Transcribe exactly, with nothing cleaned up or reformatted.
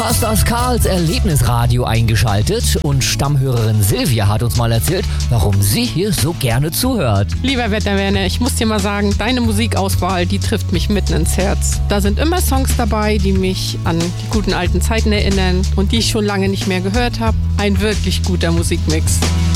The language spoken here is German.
hast das Karls Erlebnisradio eingeschaltet und Stammhörerin Silvia hat uns mal erzählt, warum sie hier so gerne zuhört. Lieber Wetterwerner, ich muss dir mal sagen, deine Musikauswahl, die trifft mich mitten ins Herz. Da sind immer Songs dabei, die mich an die guten alten Zeiten erinnern und die ich schon lange nicht mehr gehört habe. Ein wirklich guter Musikmix.